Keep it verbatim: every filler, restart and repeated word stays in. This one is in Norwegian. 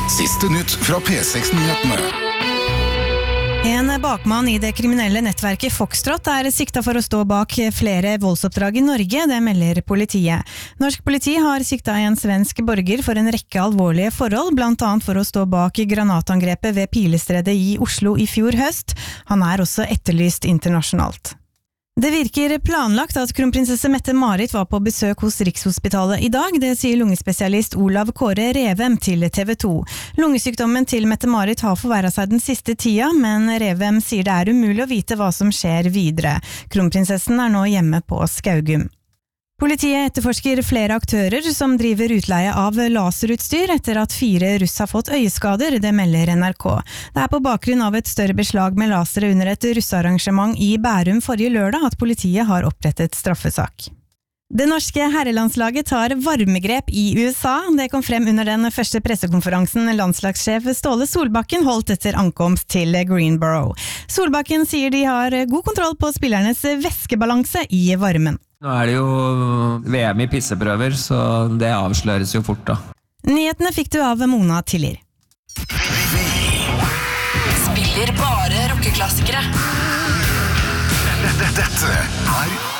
Siste nytt fra P seks-nyhetene. En bakmann i det kriminelle nettverket Foxtrot er sikta for å stå bak flere voldsoppdrag i Norge, det melder politiet. Norsk politi har sikta en svensk borger for en rekke alvorlige forhold, blant annet for å stå bak granatangrepet ved Pilestredet i Oslo i fjor høst. Han er også etterlyst internasjonalt. Det virker planlagt at kronprinsesse Mette-Marit var på besøk hos Rikshospitalet i dag, det sier lungespesialist Olav Kåre Revem til T V to. Lungesykdommen til Mette-Marit har forverret seg den siste tida, men Revem sier det er umulig å vite hva som skjer videre. Kronprinsessen er nå hjemme på Skaugum. Politiet etterforsker flere aktører som driver utleie av laserutstyr etter at fire russ har fått øyeskader, det melder N R K. Det er på bakgrunn av et større beslag med lasere under et russearrangement i Bærum forrige lørdag at politiet har opprettet straffesak. Det norske herrelandslaget tar varmegrep i U S A. Det kom frem under den første pressekonferansen landslagssjef Ståle Solbakken holdt etter ankomst til Greenboro. Solbakken sier de har god kontroll på spillernes væskebalanse i varmen. Nå er det jo V M i pisseprøver, så det avsløres jo fort da. Nyhetene fikk du av Mona Tiller. Spiller bare rockeklassikere. Dette er